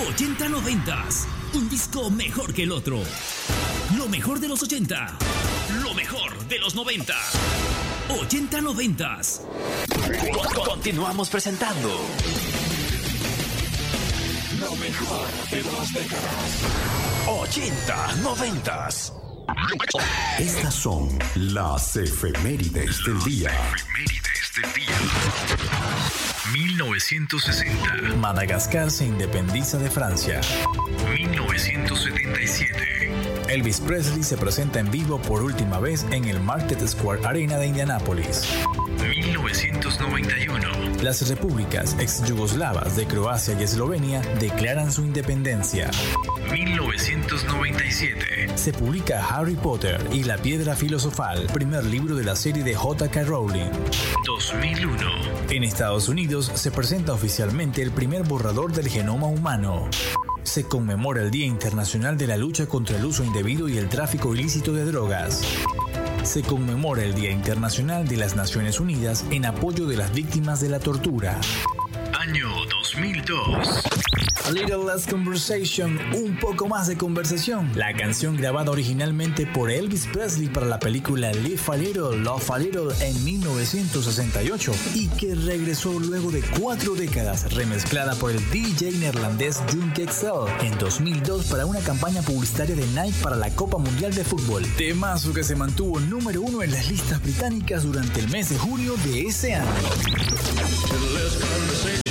80-90s. Un disco mejor que el otro. Lo mejor de los 80. Lo mejor de los 90. 80-90s. Continuamos presentando lo mejor de las décadas. 80-90s. Estas son las efemérides del día. 1960. Madagascar se independiza de Francia. 1977. Elvis Presley se presenta en vivo por última vez en el Market Square Arena de Indianápolis. 1991. Las repúblicas ex-yugoslavas de Croacia y Eslovenia declaran su independencia. 1997. Se publica Harry Potter y la Piedra Filosofal, primer libro de la serie de J.K. Rowling. 2001. En Estados Unidos se presenta oficialmente el primer borrador del genoma humano. Se conmemora el Día Internacional de la Lucha contra el Uso Indebido y el Tráfico Ilícito de Drogas. Se conmemora el Día Internacional de las Naciones Unidas en apoyo de las víctimas de la tortura. Año 2002. A Little Less Conversation, un poco más de conversación. La canción grabada originalmente por Elvis Presley para la película Live a Little, Love a Little en 1968 y que regresó luego de 4 décadas, remezclada por el DJ neerlandés Junk XL en 2002 para una campaña publicitaria de Nike para la Copa Mundial de Fútbol. Temazo que se mantuvo número 1 en las listas británicas durante el mes de junio de ese año.